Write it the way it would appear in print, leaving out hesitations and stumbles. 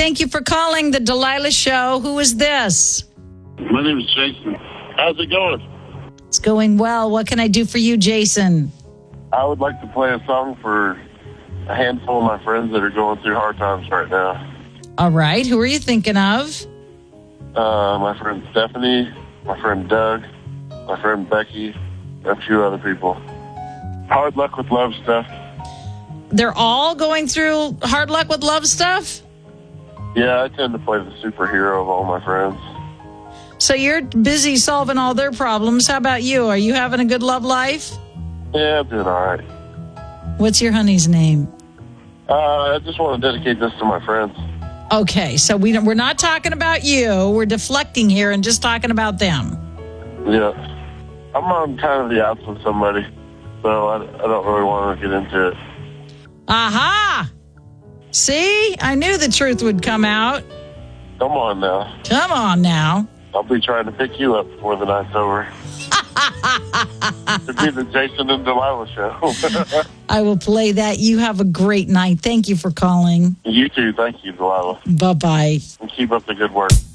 Thank you for calling the Delilah Show. Who is this? My name is Jason. How's it going? It's going well. What can I do for you, Jason? I would like to play a song for a handful of my friends that are going through hard times right now. All right. Who are you thinking of? My friend Stephanie, my friend Doug, my friend Becky, and a few other people. Hard luck with love stuff. They're all going through hard luck with love stuff? Yeah, I tend to play the superhero of all my friends. So you're busy solving all their problems. How about you? Are you having a good love life? Yeah, I'm doing all right. What's your honey's name? I just want to dedicate this to my friends. Okay, so we're not talking about you. We're deflecting here and just talking about them. Yeah. I'm on kind of the outs with somebody, so I don't really want to get into it. Aha! See? I knew the truth would come out. Come on now. Come on now. I'll be trying to pick you up before the night's over. To be the Jason and Delilah show. I will play that. You have a great night. Thank you for calling. You too. Thank you, Delilah. Bye-bye. And keep up the good work.